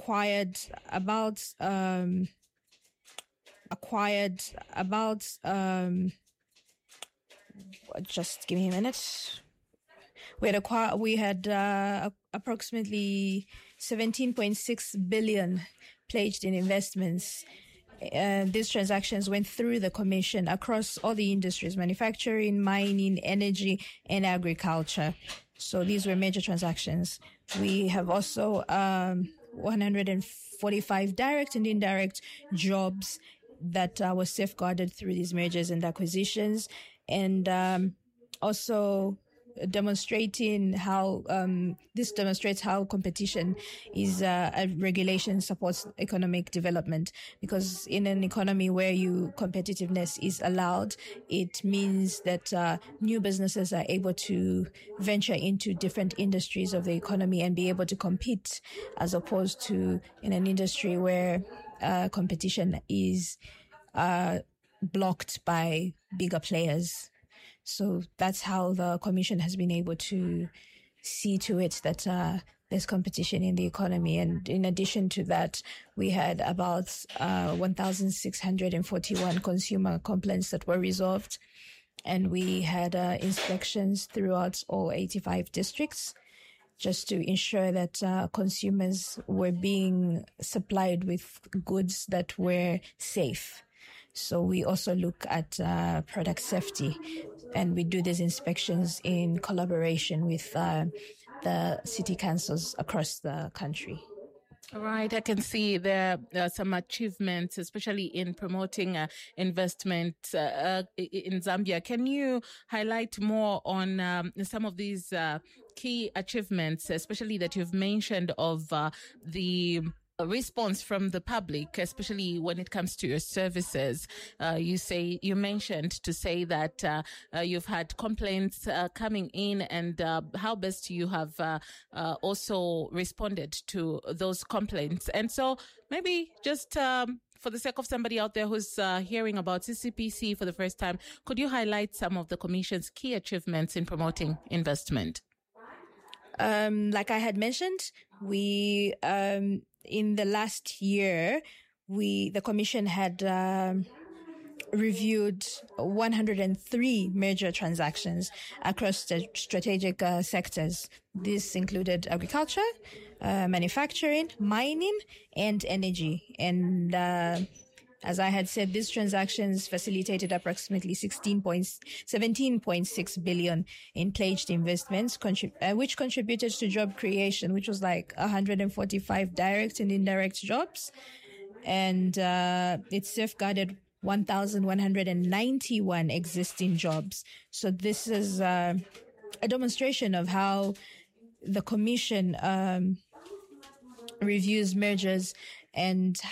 acquired about just give me a minute. We had approximately 17.6 billion pledged in investments. These transactions went through the commission across all the industries: manufacturing, mining, energy, and agriculture. So these were major transactions. We have also 145 direct and indirect jobs that were safeguarded through these mergers and acquisitions, and also demonstrating how this demonstrates how competition is a regulation supports economic development, because in an economy where competitiveness is allowed, it means that new businesses are able to venture into different industries of the economy and be able to compete, as opposed to in an industry where competition is blocked by bigger players. So that's how the Commission has been able to see to it that there's competition in the economy. And in addition to that, we had about 1,641 consumer complaints that were resolved. And we had inspections throughout all 85 districts, just to ensure that consumers were being supplied with goods that were safe. So we also look at product safety, and we do these inspections in collaboration with the city councils across the country. All right. I can see there are some achievements, especially in promoting investment in Zambia. Can you highlight more on some of these key achievements, especially that you've mentioned of the response from the public, especially when it comes to your services? You mentioned to say that you've had complaints coming in, and how best you have also responded to those complaints. And so maybe just for the sake of somebody out there who's hearing about CCPC for the first time, could you highlight some of the Commission's key achievements in promoting investment? Like I had mentioned, we in the last year, the Commission had reviewed 103 major transactions across the strategic sectors. This included agriculture, manufacturing, mining, and energy. And as I had said, these transactions facilitated approximately 17.6 billion in pledged investments, which contributed to job creation, which was like 145 direct and indirect jobs. And it safeguarded 1,191 existing jobs. So this is a demonstration of how the Commission reviews mergers and